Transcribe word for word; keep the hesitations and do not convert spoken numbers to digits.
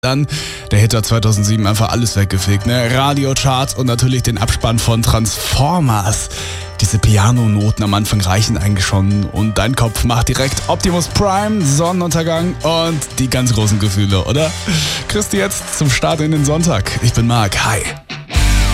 Dann der Hit hat zweitausendsieben einfach alles weggefegt, ne? Radiocharts und natürlich den Abspann von Transformers. Diese Pianonoten am Anfang reichen eigentlich schon und dein Kopf macht direkt Optimus Prime, Sonnenuntergang und die ganz großen Gefühle, oder? Kriegst du jetzt zum Start in den Sonntag. Ich bin Marc, hi.